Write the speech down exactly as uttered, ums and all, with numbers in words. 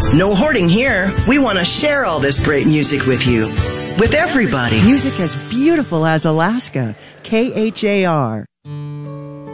No hoarding here. We want to share all this great music with you. With everybody. Music as beautiful as Alaska. K H A R.